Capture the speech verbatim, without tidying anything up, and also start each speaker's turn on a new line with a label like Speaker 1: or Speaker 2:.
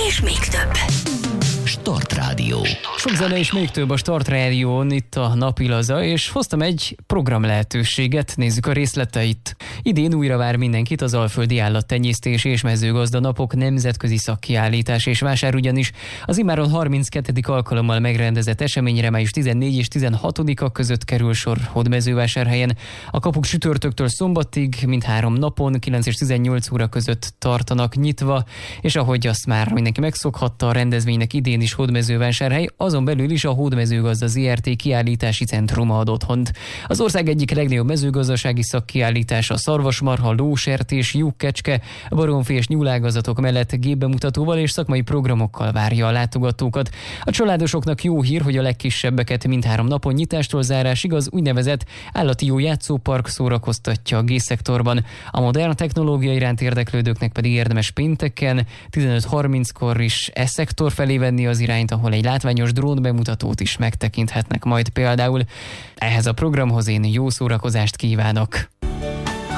Speaker 1: és még több.
Speaker 2: Start Rádió.
Speaker 3: Sok zene és még több a Start Rádión, itt a Napilaza, és hoztam egy program lehetőséget, nézzük a részleteit. Idén újra vár mindenkit az Alföldi Állattenyésztés és Mezőgazda Napok nemzetközi szakkiállítás és vásár, ugyanis az immáron harminckettedik alkalommal megrendezett eseményre május tizennégyedike és tizenhatodika között kerül sor Hódmezővásárhelyen. A kapuk csütörtöktől szombatig mindhárom napon kilenc és tizennyolc óra között tartanak nyitva, és ahogy azt már mindenki megszokhatta, a rendezvénynek idén is Hódmezővásárhely, azon belül is a Hódmezőgazda zé er té kiállítási centruma ad otthont. Az ország egyik legnagyobb mezőgazdasági szakkiállítása, szarvasmarha, lósertés, juhkecske, baromfi és nyúlágazatok mellett gépbemutatóval és szakmai programokkal várja a látogatókat. A családosoknak jó hír, hogy a legkisebbeket mindhárom napon nyitástól zárásig az úgynevezett állati jó játszópark szórakoztatja a G-szektorban. A modern technológia iránt érdeklődőknek pedig érdemes pénteken tizenöt harminckor is e szektor felé venni az irányt, ahol egy látványos drón bemutatót is megtekinthetnek majd például. Ehhez a programhoz én jó szórakozást kívánok!